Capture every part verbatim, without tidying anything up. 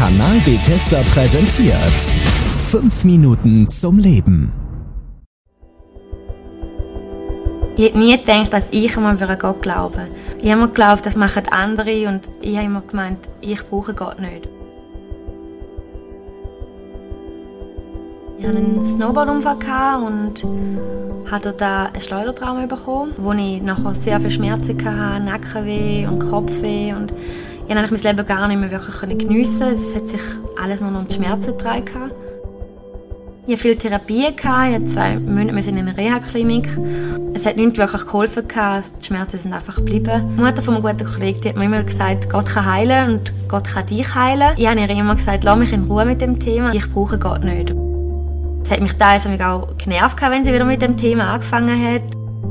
Kanal Bethesda präsentiert fünf Minuten zum Leben. Ich hätte nie gedacht, dass ich einmal an Gott glaube. Ich habe immer geglaubt, das machen andere und ich habe immer gemeint, ich brauche Gott nicht. Ich hatte einen Snowboard-Unfall und hatte dort ein Schleudertrauma bekommen, wo ich nachher sehr viel Schmerzen hatte, Nackenweh und Kopfweh. Und ich konnte mein Leben gar nicht mehr wirklich geniessen. Es hat sich alles nur noch um die Schmerzen getragen. Ich hatte viele Therapien, ich hatte zwei Monate in einer Reha-Klinik. Es hat nichts wirklich geholfen, die Schmerzen sind einfach geblieben. Die Mutter von einem guten Kollegen die hat mir immer gesagt, Gott kann heilen und Gott kann dich heilen. Ich habe ihr immer gesagt, lass mich in Ruhe mit dem Thema, ich brauche Gott nicht. Es hat mich teilweise auch genervt, wenn sie wieder mit dem Thema angefangen hat.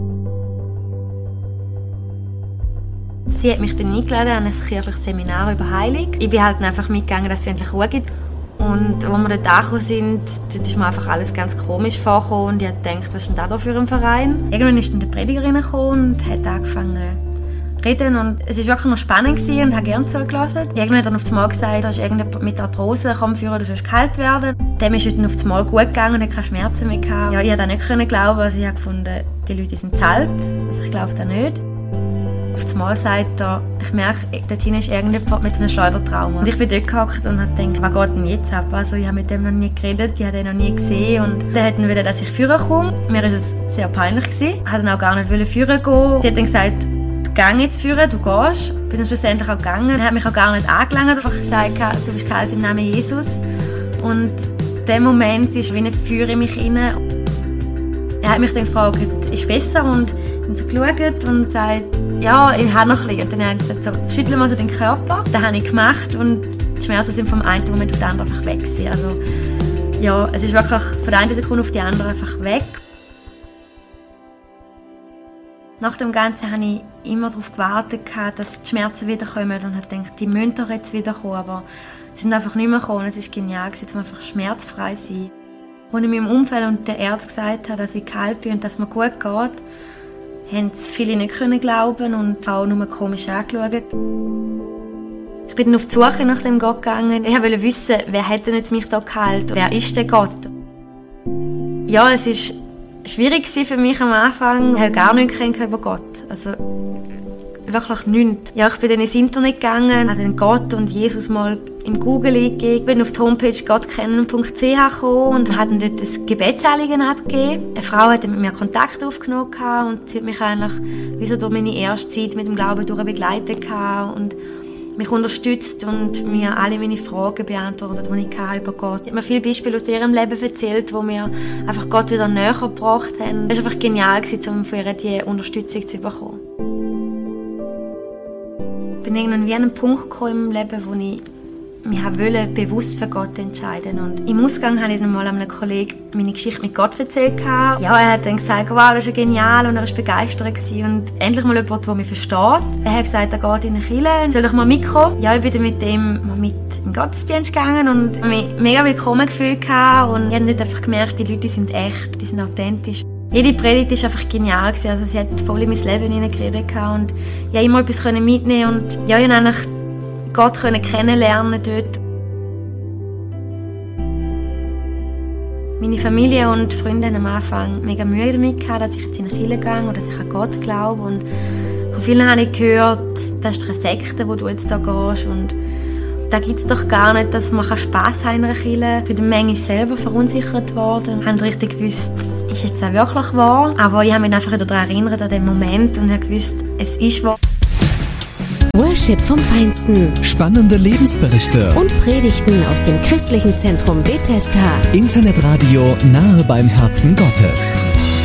Sie hat mich dann eingeladen an ein kirchliches Seminar über Heilung. Ich bin halt einfach mitgegangen, dass es endlich Ruhe gibt. Und als wir dort angekommen sind, dort ist mir einfach alles ganz komisch vorgekommen und ich habe gedacht, was ist denn das da für ein Verein? Irgendwann ist dann die Predigerin gekommen und hat angefangen zu reden und es war wirklich noch spannend und habe gerne zugelassen. Irgendwann hat dann auf das Mal gesagt, da ist irgendjemand mit Arthrose, komm führen, du sollst geheilt werden. Dem ist dann auf das Mal gut gegangen und hat keine Schmerzen mehr gehabt. Ja, ich konnte das nicht glauben, also ich habe gefunden, die Leute sind zahlt, also ich glaube das nicht. Auf das Mal sagt er, ich merke, dort hinten ist irgendjemand mit einem Schleudertrauma. Und ich bin dort gehockt und habe gedacht, was geht denn jetzt ab? Also ich habe mit dem noch nie geredet, ich habe ihn noch nie gesehen. Und dann wollten wir, dass ich führen komme. Mir war es sehr peinlich. Ich wollte dann auch gar nicht führen gehen. Sie hat dann gesagt, geh jetzt führen, du gehst. Ich bin dann schlussendlich auch gegangen. Er hat mich auch gar nicht angelangt, einfach gesagt, du bist geheilt im Namen Jesus. Und der Moment ist wie eine Führe in mich rein. Er hat mich dann gefragt, ist es besser? Und dann so geschaut und gesagt, ja, ich habe noch ein bisschen. Und dann hat er gesagt, so, schüttel mal so den Körper. Das habe ich gemacht und die Schmerzen sind vom einen Moment auf den anderen einfach weg gewesen. Also, ja, es ist wirklich von der einen Sekunde auf die andere einfach weg. Nach dem Ganzen habe ich immer darauf gewartet, dass die Schmerzen wiederkommen und habe gedacht, die müssen doch jetzt wiederkommen. Aber sie sind einfach nicht mehr gekommen. Es war genial, um einfach schmerzfrei zu sein. Als ich meinem Umfeld und der Ärzte gesagt habe, dass ich geheilt bin und dass es mir gut geht, haben es viele nicht glauben und auch nur komisch angeschaut. Ich bin dann auf die Suche nach dem Gott gegangen. Ich wollte wissen, wer hat denn jetzt mich da geheilt? Wer ist der Gott? Ja, es war schwierig für mich am Anfang. Ich habe gar nichts über Gott. Also, wirklich nichts. Ja, ich bin dann ins Internet gegangen, habe dann Gott und Jesus mal im Google eingegeben. Ich bin auf die Homepage gottkennen punkt c h gekommen und habe dann dort ein Gebetsanliegen abgegeben. Eine Frau hat mit mir Kontakt aufgenommen und sie hat mich eigentlich wie so durch meine erste Zeit mit dem Glauben durch begleitet und mich unterstützt und mir alle meine Fragen beantwortet, die ich hatte über Gott. Sie hat mir viele Beispiele aus ihrem Leben erzählt, wo mir einfach Gott wieder näher gebracht haben. Es war einfach genial, um von ihr diese Unterstützung zu bekommen. Ich bin irgendwann wie an einen Punkt gekommen im Leben, wo ich mich wollte, bewusst für Gott entscheiden. Und im Ausgang habe ich dann mal einem Kollegen meine Geschichte mit Gott erzählt. Ja, er hat dann gesagt, wow, das ist ja genial und er war begeistert und endlich mal jemand, der mich versteht. Er hat gesagt, er geht in eine Kirche, soll ich mal mitkommen? Ja, ich bin dann mit dem mal mit in den Gottesdienst gegangen und mich mega willkommen gefühlt und ich habe nicht einfach gemerkt, die Leute sind echt, die sind authentisch. Jede Predigt war einfach genial, also sie hat voll in mein Leben hineingeredet und ich konnte immer etwas mitnehmen und ja, ich konnte Gott kennenlernen dort. Meine Familie und Freunde haben am Anfang mega Mühe damit gehabt, dass ich jetzt in die Kirche gehe oder dass ich an Gott glaube. Und von vielen habe ich gehört, das ist eine Sekte, wo du jetzt da gehst. Und da gibt es doch gar nicht, dass man Spass haben in einer Kirche. Ich bin manchmal selber verunsichert worden. Ich habe richtig gewusst, ist jetzt auch wirklich wahr? Aber ich habe mich einfach daran erinnert, an den Moment und habe gewusst, es ist wahr. Worship vom Feinsten. Spannende Lebensberichte und Predigten aus dem christlichen Zentrum Bethesda. Internetradio nahe beim Herzen Gottes.